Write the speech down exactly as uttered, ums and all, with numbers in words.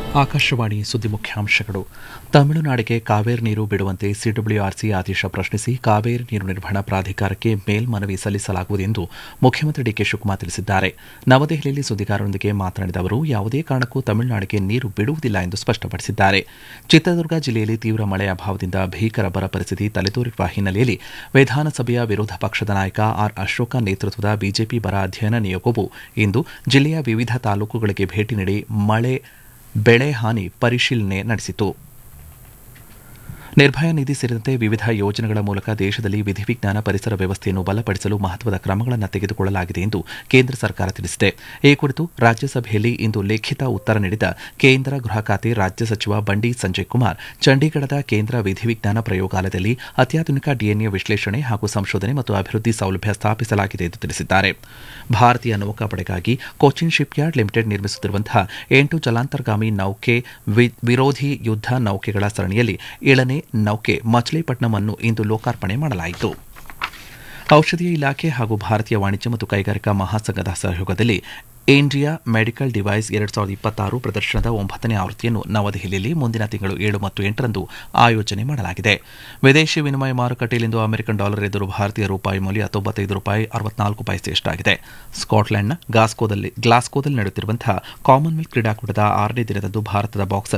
ಆಕಾಶವಾಣಿ ಸುದ್ದಿ ಮುಖ್ಯಾಂಶಗಳು. ತಮಿಳುನಾಡಿಗೆ ಕಾವೇರಿ ನೀರು ಬಿಡುವಂತೆ ಸಿಡಬ್ಲ್ಯೂಆರ್ಸಿ ಆದೇಶ ಪ್ರಶ್ನಿಸಿ ಕಾವೇರಿ ನೀರು ನಿರ್ವಹಣಾ ಪ್ರಾಧಿಕಾರಕ್ಕೆ ಮೇಲ್ಮನವಿ ಸಲ್ಲಿಸಲಾಗುವುದು ಎಂದು ಮುಖ್ಯಮಂತ್ರಿ ಡಿಕೆ ಶಿವಕುಮಾರ್ ತಿಳಿಸಿದ್ದಾರೆ. ನವದೆಹಲಿಯಲ್ಲಿ ಸುದ್ದಿಗಾರರೊಂದಿಗೆ ಮಾತನಾಡಿದ ಅವರು, ಯಾವುದೇ ಕಾರಣಕ್ಕೂ ತಮಿಳುನಾಡಿಗೆ ನೀರು ಬಿಡುವುದಿಲ್ಲ ಎಂದು ಸ್ಪಷ್ಟಪಡಿಸಿದ್ದಾರೆ. ಚಿತ್ರದುರ್ಗ ಜಿಲ್ಲೆಯಲ್ಲಿ ತೀವ್ರ ಮಳೆ ಅಭಾವದಿಂದ ಭೀಕರ ಬರ ಪರಿಸ್ಥಿತಿ ತಲೆದೋರಿರುವ ಹಿನ್ನೆಲೆಯಲ್ಲಿ ವಿಧಾನಸಭೆಯ ವಿರೋಧ ಪಕ್ಷದ ನಾಯಕ ಆರ್ ಅಶೋಕ ನೇತೃತ್ವದ ಬಿಜೆಪಿ ಬರ ಅಧ್ಯಯನ ನಿಯೋಗವು ಇಂದು ಜಿಲ್ಲೆಯ ವಿವಿಧ ತಾಲೂಕುಗಳಿಗೆ ಭೇಟಿ ನೀಡಿ ಮಳೆ ಬೆಳೆ ಹಾನಿ ಪರಿಶೀಲನೆ ನಡೆಸಿತು. ನಿರ್ಭಯ ನಿಧಿ ಸೇರಿದಂತೆ ವಿವಿಧ ಯೋಜನೆಗಳ ಮೂಲಕ ದೇಶದಲ್ಲಿ ವಿಧಿವಿಜ್ಞಾನ ಪರಿಸರ ವ್ಯವಸ್ಥೆಯನ್ನು ಬಲಪಡಿಸಲು ಮಹತ್ವದ ಕ್ರಮಗಳನ್ನು ತೆಗೆದುಕೊಳ್ಳಲಾಗಿದೆ ಎಂದು ಕೇಂದ್ರ ಸರ್ಕಾರ ತಿಳಿಸಿದೆ. ಈ ಕುರಿತು ರಾಜ್ಯಸಭೆಯಲ್ಲಿ ಇಂದು ಲಿಖಿತ ಉತ್ತರ ನೀಡಿದ ಕೇಂದ್ರ ಗೃಹ ಖಾತೆ ರಾಜ್ಯ ಸಚಿವ ಬಂಡಿ ಸಂಜಯ್ ಕುಮಾರ್, ಚಂಡೀಗಢದ ಕೇಂದ್ರ ವಿಧಿವಿಜ್ಞಾನ ಪ್ರಯೋಗಾಲಯದಲ್ಲಿ ಅತ್ಯಾಧುನಿಕ ಡಿಎನ್ಎ ವಿಶ್ಲೇಷಣೆ ಹಾಗೂ ಸಂಶೋಧನೆ ಮತ್ತು ಅಭಿವೃದ್ಧಿ ಸೌಲಭ್ಯ ಸ್ಥಾಪಿಸಲಾಗಿದೆ ಎಂದು ತಿಳಿಸಿದ್ದಾರೆ. ಭಾರತೀಯ ನೌಕಾಪಡೆಗಾಗಿ ಕೊಚ್ಚಿನ್ ಶಿಪ್ಯಾರ್ಡ್ ಲಿಮಿಟೆಡ್ ನಿರ್ಮಿಸುತ್ತಿರುವಂತಹ ಎಂಟು ಜಲಾಂತರ್ಗಾಮಿ ನೌಕೆ ವಿರೋಧಿ ಯುದ್ದ ನೌಕೆಗಳ ಸರಣಿಯಲ್ಲಿ ಏಳನೇ ನೌಕೆ ಮಚಲಿಪಟ್ನಂ ಅನ್ನು ಇಂದು ಲೋಕಾರ್ಪಣೆ ಮಾಡಲಾಯಿತು. ಔಷಧೀಯ ಇಲಾಖೆ ಹಾಗೂ ಭಾರತೀಯ ವಾಣಿಜ್ಯ ಮತ್ತು ಕೈಗಾರಿಕಾ ಮಹಾಸಂಘದ ಸಹಯೋಗದಲ್ಲಿ ಇಂಡಿಯಾ ಮೆಡಿಕಲ್ ಡಿವೈಸ್ ಎರಡು ಸಾವಿರದ ಇಪ್ಪತ್ತಾರು ಪ್ರದರ್ಶನದ ಒಂಬತ್ತನೇ ಆವೃತ್ತಿಯನ್ನು ನವದೆಹಲಿಯಲ್ಲಿ ಮುಂದಿನ ತಿಂಗಳು ಏಳು ಮತ್ತು ಎಂಟರಂದು ಆಯೋಜನೆ ಮಾಡಲಾಗಿದೆ. ವಿದೇಶಿ ವಿನಿಮಯ ಮಾರುಕಟ್ಟೆಯಲ್ಲಿಂದು ಅಮೆರಿಕನ್ ಡಾಲರ್ ಎದುರು ಭಾರತೀಯ ರೂಪಾಯಿ ಮೌಲ್ಯ ತೊಂಬತ್ತೈದು ರೂಪಾಯಿ ಅರವತ್ನಾಲ್ಕು ಪೈಸೆಯಷ್ಟಾಗಿದೆ. ಸ್ಕಾಟ್ಲೆಂಡ್ನ ಗ್ಲಾಸ್ಕೋದಲ್ಲಿ ಗ್ಲಾಸ್ಕೋದಲ್ಲಿ ನಡೆಯುತ್ತಿರುವಂತಹ ಕಾಮನ್ವೆಲ್ತ್ ಕ್ರೀಡಾಕೂಟದ ಆರನೇ ದಿನದಂದು ಭಾರತದ ಬಾಕ್ಸರ್